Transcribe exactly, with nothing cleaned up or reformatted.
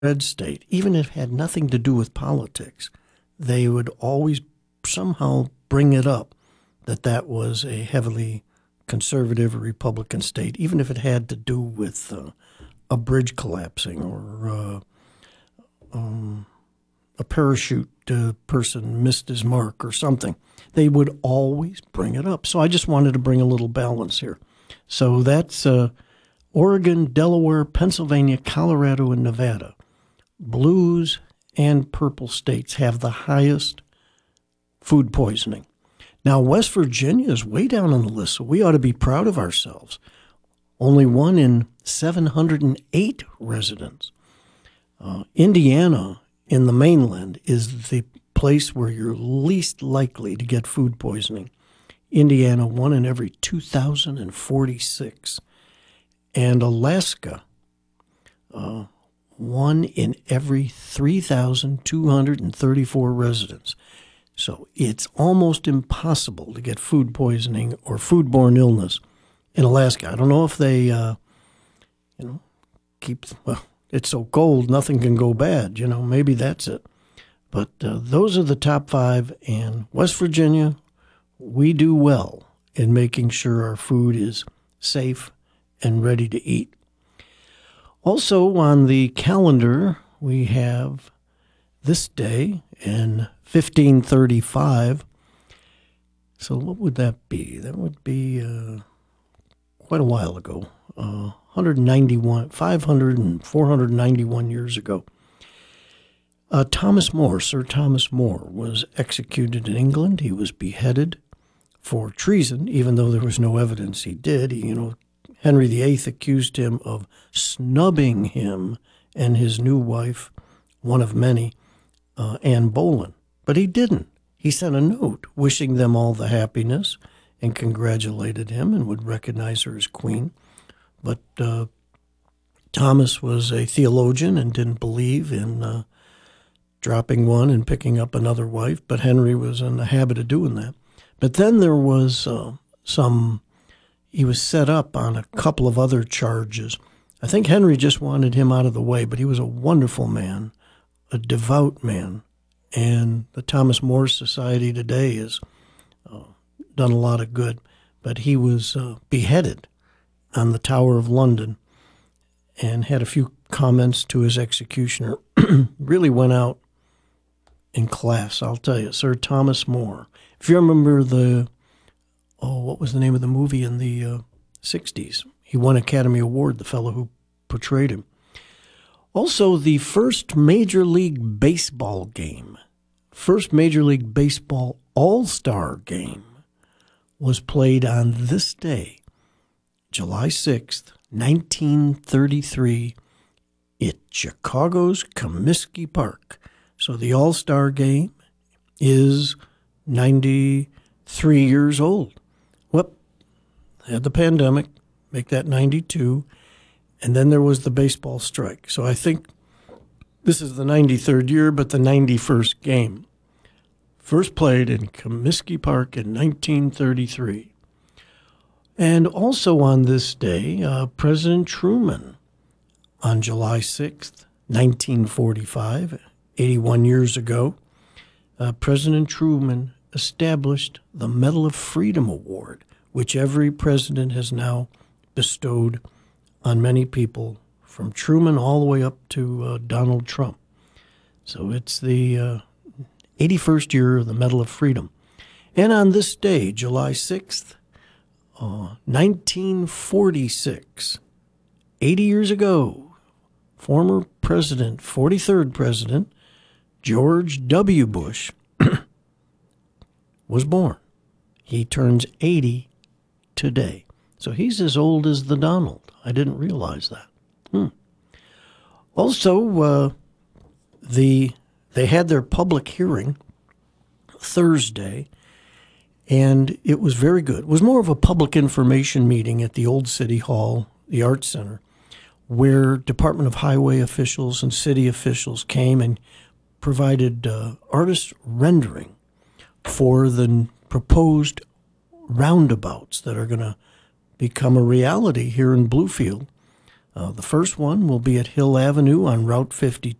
red state, even if it had nothing to do with politics, they would always somehow bring it up that that was a heavily conservative or Republican state, even if it had to do with uh, a bridge collapsing or uh, um, a parachute uh, person missed his mark or something. They would always bring it up. So I just wanted to bring a little balance here. So that's uh, Oregon, Delaware, Pennsylvania, Colorado, and Nevada. Blues and purple states have the highest food poisoning. Now, West Virginia is way down on the list, so we ought to be proud of ourselves. Only one in seven hundred eight residents. Uh, Indiana in the mainland is the place where you're least likely to get food poisoning. Indiana, one in every two thousand forty-six. And Alaska, uh, one in every three thousand two hundred thirty-four residents. So it's almost impossible to get food poisoning or foodborne illness in Alaska. I don't know if they, uh, you know, keep, well, it's so cold, nothing can go bad. You know, maybe that's it. But uh, those are the top five. And West Virginia, we do well in making sure our food is safe and ready to eat. Also on the calendar, we have this day in fifteen thirty-five. So what would that be? That would be uh, quite a while ago, uh, one hundred ninety-one, five hundred and four hundred ninety-one years ago. Uh, Thomas More, Sir Thomas More, was executed in England. He was beheaded for treason, even though there was no evidence he did. He, you know, Henry the Eighth accused him of snubbing him and his new wife, one of many, uh, Anne Boleyn. But he didn't. He sent a note wishing them all the happiness and congratulated him and would recognize her as queen. But uh, Thomas was a theologian and didn't believe in uh, dropping one and picking up another wife, but Henry was in the habit of doing that. But then there was uh, some, he was set up on a couple of other charges. I think Henry just wanted him out of the way, but he was a wonderful man, a devout man. And the Thomas More Society today has uh, done a lot of good. But he was uh, beheaded on the Tower of London and had a few comments to his executioner. Really went out in class, I'll tell you. Sir Thomas More. If you remember the, oh, what was the name of the movie in the uh, sixties? He won Academy Award, the fellow who portrayed him. Also, the first Major League Baseball game, first Major League Baseball All-Star game was played on this day, July sixth, nineteen thirty-three, at Chicago's Comiskey Park. So the All-Star game is ninety-three years old. Whoop, had the pandemic, make that ninety-two. And then there was the baseball strike. So I think this is the ninety-third year, but the ninety-first game. First played in Comiskey Park in nineteen thirty-three. And also on this day, uh, President Truman, on July sixth, nineteen forty-five, eighty-one years ago, uh, President Truman established the Medal of Freedom Award, which every president has now bestowed on many people, from Truman all the way up to uh, Donald Trump. So it's the uh, eighty-first year of the Medal of Freedom. And on this day, July sixth, uh, nineteen forty-six, eighty years ago, former president, forty-third president, George W. Bush, was born. He turns eighty today. So he's as old as the Donald. I didn't realize that. Hmm. Also, uh, the they had their public hearing Thursday, and it was very good. It was more of a public information meeting at the old City Hall, the Arts Center, where Department of Highway officials and city officials came and provided uh, artist rendering for the proposed roundabouts that are going to become a reality here in Bluefield. Uh, the first one will be at Hill Avenue on Route fifty-two.